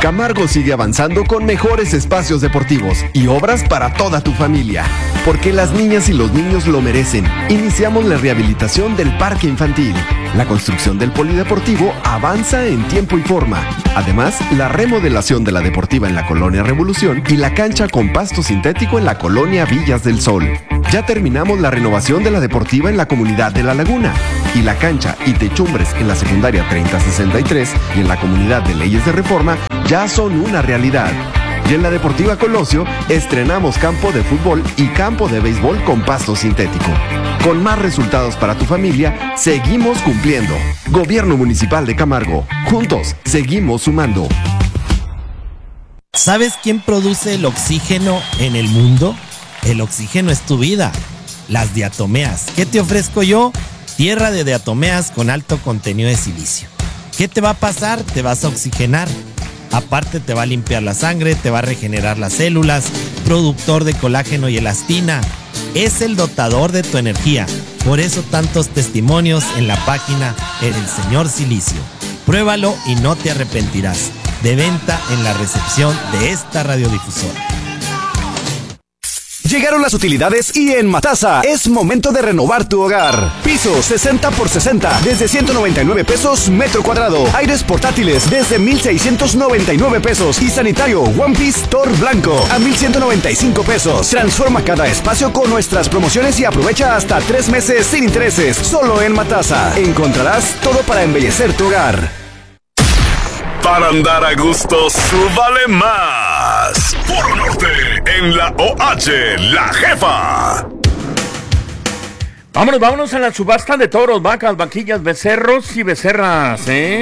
Camargo sigue avanzando con mejores espacios deportivos y obras para toda tu familia. Porque las niñas y los niños lo merecen. Iniciamos la rehabilitación del parque infantil. La construcción del polideportivo avanza en tiempo y forma. Además, la remodelación de la deportiva en la Colonia Revolución y la cancha con pasto sintético en la Colonia Villas del Sol. Ya terminamos la renovación de la deportiva en la comunidad de La Laguna. Y la cancha y techumbres en la secundaria 3063 y en la comunidad de Leyes de Reforma ya son una realidad. Y en la Deportiva Colosio estrenamos campo de fútbol y campo de béisbol con pasto sintético. Con más resultados para tu familia, seguimos cumpliendo. Gobierno Municipal de Camargo. Juntos, seguimos sumando. ¿Sabes quién produce el oxígeno en el mundo? El oxígeno es tu vida. Las diatomeas. ¿Qué te ofrezco yo? Tierra de diatomeas con alto contenido de silicio. ¿Qué te va a pasar? Te vas a oxigenar. Aparte te va a limpiar la sangre, te va a regenerar las células, productor de colágeno y elastina. Es el dotador de tu energía. Por eso tantos testimonios en la página El Señor Silicio. Pruébalo y no te arrepentirás. De venta en la recepción de esta radiodifusora. Llegaron las utilidades y en Matasa es momento de renovar tu hogar. Piso 60 por 60 desde 199 pesos metro cuadrado. Aires portátiles desde 1,699 pesos. Y sanitario One Piece Thor blanco a 1,195 pesos. Transforma cada espacio con nuestras promociones y aprovecha hasta 3 meses sin intereses. Solo en Matasa encontrarás todo para embellecer tu hogar. Para andar a gusto, súbale más. Puro Norte, en la OH, La Jefa. Vámonos a la subasta de toros, vacas, vaquillas, becerros y becerras,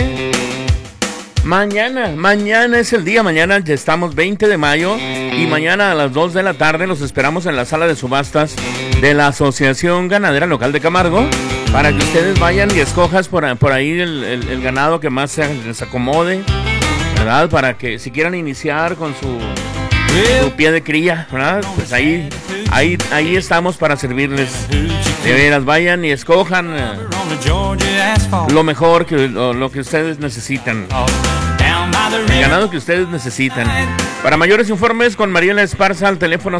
Mañana es el día, mañana ya estamos 20 de mayo y mañana a las 2 de la tarde los esperamos en la sala de subastas de la Asociación Ganadera Local de Camargo para que ustedes vayan y escojas por ahí el ganado que más les acomode, ¿verdad? Para que si quieran iniciar con su pie de cría, ¿verdad? Pues ahí estamos para servirles. De veras, vayan y escojan lo mejor, lo que ustedes necesitan. El ganado que ustedes necesitan. Para mayores informes con Mariela Esparza al teléfono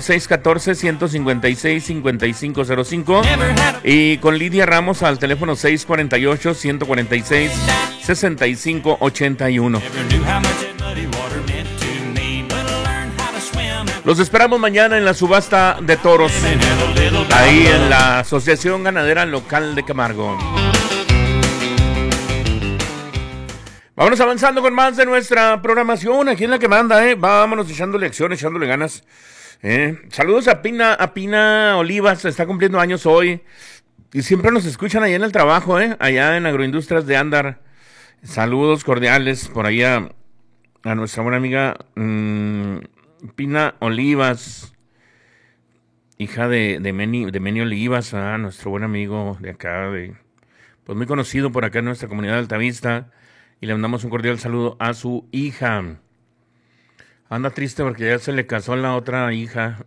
614-156-5505 y con Lidia Ramos al teléfono 648-146-6581. Los esperamos mañana en la subasta de toros, ahí en la Asociación Ganadera Local de Camargo. Vámonos avanzando con más de nuestra programación, aquí en la que manda, vámonos echándole acción, echándole ganas. Saludos a Pina Olivas, está cumpliendo años hoy, y siempre nos escuchan allá en el trabajo, allá en Agroindustrias de Andar. Saludos cordiales por ahí a nuestra buena amiga Pina Olivas, hija de Meni Olivas, nuestro buen amigo de acá, pues muy conocido por acá en nuestra comunidad de Altavista, y le mandamos un cordial saludo a su hija. Anda triste porque ya se le casó la otra hija.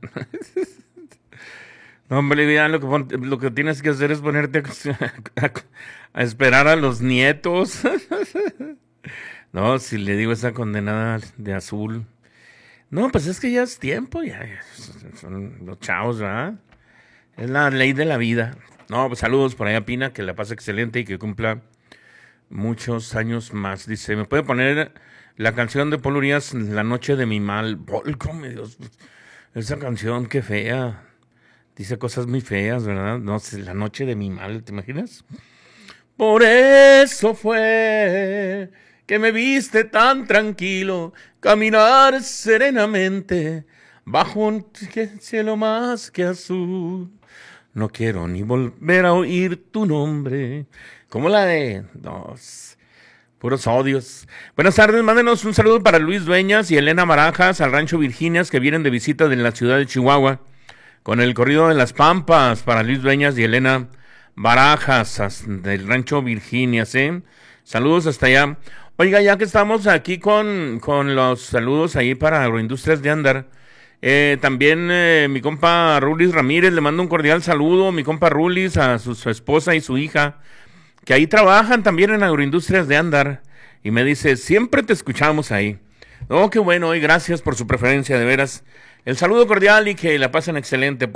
No, hombre, ya lo que tienes que hacer es ponerte a esperar a los nietos. No, si le digo esa condenada de azul. No, pues es que ya es tiempo, ya son los chavos, ¿verdad? Es la ley de la vida. No, pues saludos por allá a Pina, que la pase excelente y que cumpla muchos años más. Dice, ¿me puede poner la canción de Paul Urias, La Noche de mi Mal? Volcome, Dios, esa canción, qué fea. Dice cosas muy feas, ¿verdad? No sé, La Noche de mi Mal, ¿te imaginas? Por eso fue que me viste tan tranquilo, caminar serenamente, bajo un cielo más que azul. No quiero ni volver a oír tu nombre. Como la de dos puros odios. Buenas tardes, mándenos un saludo para Luis Dueñas y Elena Barajas al Rancho Virginias, que vienen de visita de la ciudad de Chihuahua, con el corrido de las Pampas para Luis Dueñas y Elena Barajas del Rancho Virginias, Saludos hasta allá. Oiga, ya que estamos aquí con los saludos ahí para Agroindustrias de Andar, también mi compa Rulis Ramírez le mando un cordial saludo, mi compa Rulis, a su esposa y su hija, que ahí trabajan también en Agroindustrias de Andar, y me dice, siempre te escuchamos ahí. No, qué bueno, y gracias por su preferencia, de veras. El saludo cordial y que la pasen excelente.